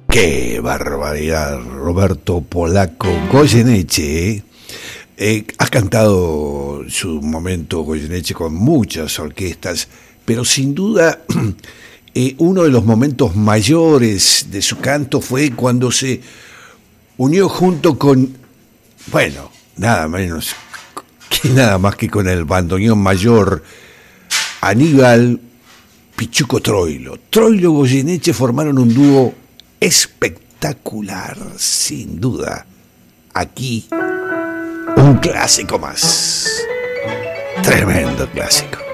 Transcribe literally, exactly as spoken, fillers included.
Qué barbaridad, Roberto Polaco Goyeneche. ¿eh? Eh, ha cantado su momento Goyeneche con muchas orquestas, pero sin duda eh, uno de los momentos mayores de su canto fue cuando se unió junto con, bueno, nada menos que nada más que con el bandoneón mayor Aníbal Pichuco Troilo. Troilo y Goyeneche formaron un dúo espectacular, sin duda. Aquí, un clásico más. Tremendo clásico.